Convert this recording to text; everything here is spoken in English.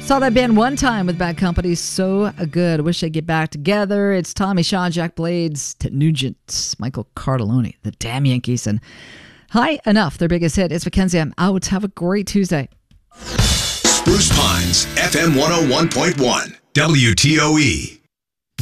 Saw that band one time with Bad Company. So good. Wish they'd get back together. It's Tommy Shaw, Jack Blades, Ted Nugent, Michael Cardelloni, the Damn Yankees, and High Enough, their biggest hit. It's Mackenzie. I'm out. Have a great Tuesday. Spruce Pines, FM 101.1, WTOE.